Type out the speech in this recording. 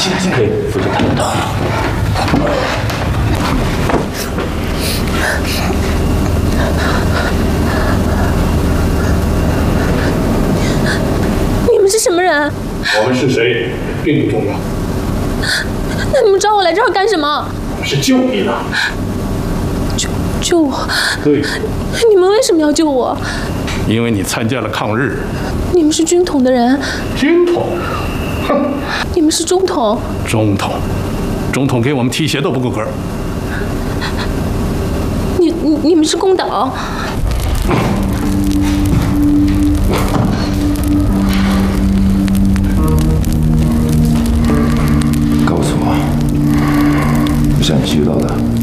起来，可以扶着他的头。 你们是什么人？ 我们是谁并不重要， 那你们找我来这儿干什么？ 我们是救你的。 救我？ 对， 你们为什么要救我？ 因为你参加了抗日。 你们是军统的人？ 军统？哼！ 你们是中统？ 中统给我们提鞋都不够格。 你们是共党？ 告诉我，像你知道的。